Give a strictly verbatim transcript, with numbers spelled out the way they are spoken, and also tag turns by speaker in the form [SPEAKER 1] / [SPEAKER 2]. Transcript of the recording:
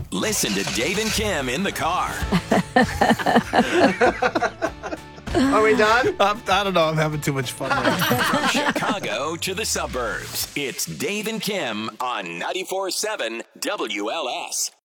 [SPEAKER 1] Listen to Dave and Kim in the car.
[SPEAKER 2] Are we done?
[SPEAKER 3] I'm, I don't know. I'm having too much fun right now.
[SPEAKER 1] From Chicago to the suburbs, it's Dave and Kim on ninety-four point seven W L S.